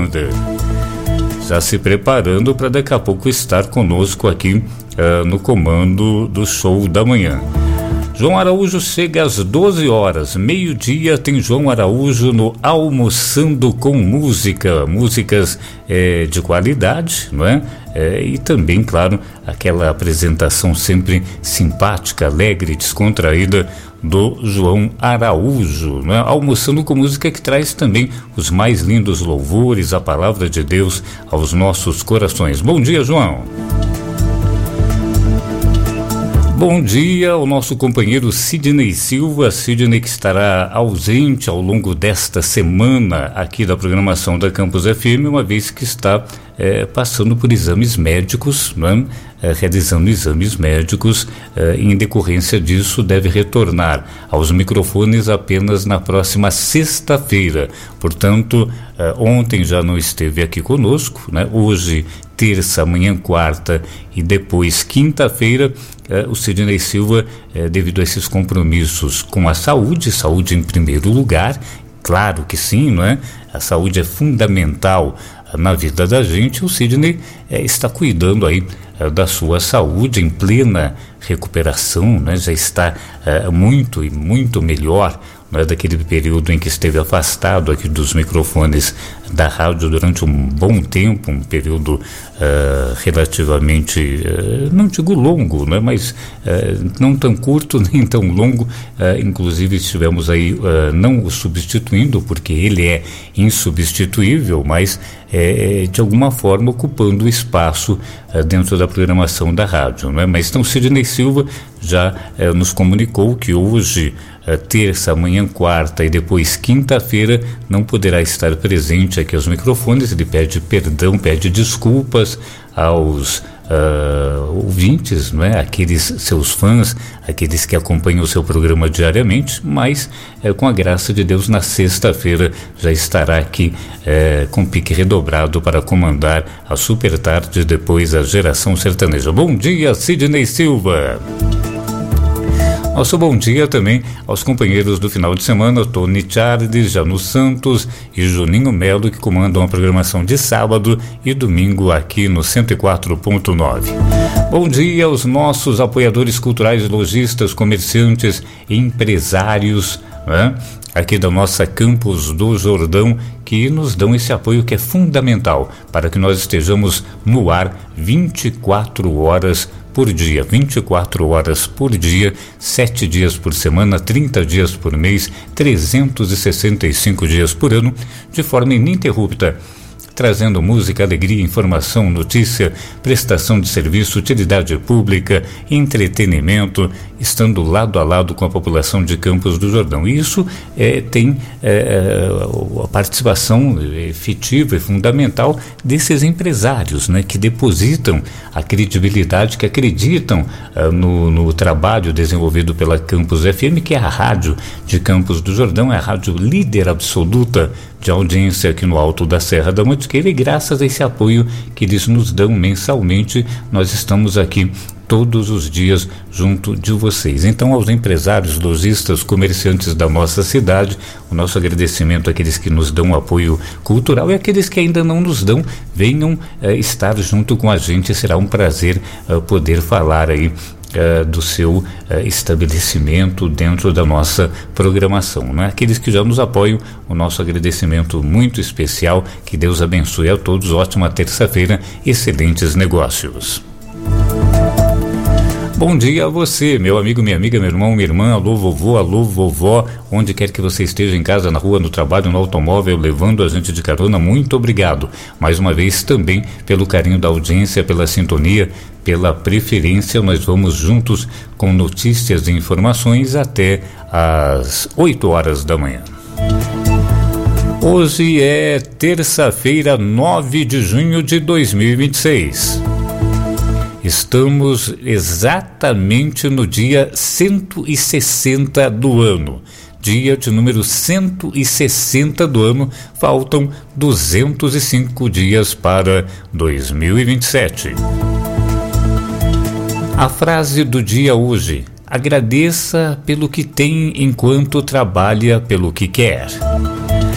Wander. Já se preparando para daqui a pouco estar conosco aqui no comando do show da manhã. João Araújo chega às 12 horas, meio-dia tem João Araújo no Almoçando com Música, músicas de qualidade, não é? E também, claro, aquela apresentação sempre simpática, alegre, descontraída do João Araújo, né? Almoçando com Música, que traz também os mais lindos louvores, a palavra de Deus aos nossos corações. Bom dia, João. Bom dia ao nosso companheiro Sidney Silva, Sidney que estará ausente ao longo desta semana aqui da programação da Campus FM, uma vez que está passando por exames médicos, né? Realizando exames médicos, em decorrência disso deve retornar aos microfones apenas na próxima sexta-feira. Portanto, ontem já não esteve aqui conosco, né? Hoje, terça, amanhã quarta e depois quinta-feira, o Sidney Silva, devido a esses compromissos com a saúde em primeiro lugar, claro que sim, não é? A saúde é fundamental na vida da gente. O Sidney está cuidando aí da sua saúde em plena recuperação, né? Já está muito e muito melhor, né, daquele período em que esteve afastado aqui dos microfones da rádio durante um bom tempo, um período relativamente, não digo longo, né, mas não tão curto nem tão longo. Inclusive estivemos aí não o substituindo, porque ele é insubstituível, mas de alguma forma ocupando o espaço dentro da programação da rádio, né? Mas então Sidney Silva já nos comunicou que hoje, terça, amanhã quarta e depois quinta-feira não poderá estar presente aqui aos microfones. Ele pede perdão, pede desculpas aos ouvintes, não é? Aqueles seus fãs, aqueles que acompanham o seu programa diariamente, mas com a graça de Deus na sexta-feira já estará aqui com pique redobrado para comandar a Super Tarde, depois a Geração Sertaneja. Bom dia, Sidney Silva. Nosso bom dia também aos companheiros do final de semana, Tony Charles, Janu Santos e Juninho Melo, que comandam a programação de sábado e domingo aqui no 104.9. Bom dia aos nossos apoiadores culturais, lojistas, comerciantes, empresários, né? Aqui da nossa Campus do Jordão, que nos dão esse apoio que é fundamental para que nós estejamos no ar 24 horas por dia, 24 horas por dia, 7 dias por semana, 30 dias por mês, 365 dias por ano, de forma ininterrupta, trazendo música, alegria, informação, notícia, prestação de serviço, utilidade pública, entretenimento, estando lado a lado com a população de Campos do Jordão. E isso tem a participação efetiva e fundamental desses empresários, né, que depositam a credibilidade, que acreditam no trabalho desenvolvido pela Campus FM, que é a rádio de Campos do Jordão, é a rádio líder absoluta de audiência aqui no Alto da Serra da Mantiqueira, e graças a esse apoio que eles nos dão mensalmente, nós estamos aqui todos os dias junto de vocês. Então, aos empresários, lojistas, comerciantes da nossa cidade, o nosso agradecimento àqueles que nos dão apoio cultural, e àqueles que ainda não nos dão, venham estar junto com a gente. Será um prazer poder falar aí do seu estabelecimento dentro da nossa programação, né? Aqueles que já nos apoiam, o nosso agradecimento muito especial. Que Deus abençoe a todos. Ótima terça-feira, excelentes negócios. Bom dia a você, meu amigo, minha amiga, meu irmão, minha irmã, alô vovô, alô vovó, onde quer que você esteja, em casa, na rua, no trabalho, no automóvel, levando a gente de carona, muito obrigado. Mais uma vez também pelo carinho da audiência, pela sintonia, pela preferência. Nós vamos juntos com notícias e informações até às 8 horas da manhã. Hoje é terça-feira, 9 de junho de 2026. Estamos exatamente no dia 160 do ano. Dia de número 160 do ano. Faltam 205 dias para 2027. A frase do dia hoje: agradeça pelo que tem enquanto trabalha pelo que quer.